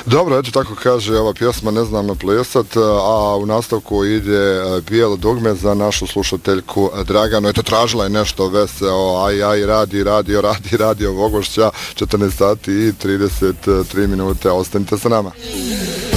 Dobro, eto tako kaže ova pjesma Ne znam plesat, a u nastavku ide Bijelo dugme za našu slušateljku Draganu. Eto, tražila je nešto veselo, aj, radio Vogošća, 14 sati i 33 minute, ostanite sa nama.